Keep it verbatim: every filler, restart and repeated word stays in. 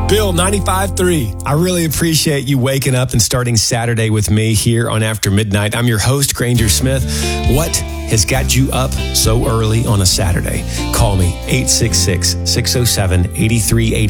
Bill, ninety-five point three. I really appreciate you waking up and starting Saturday with me here on After Midnight. I'm your host, Granger Smith. What has got you up so early on a Saturday? Call me, eight six six, six oh seven, eight three eight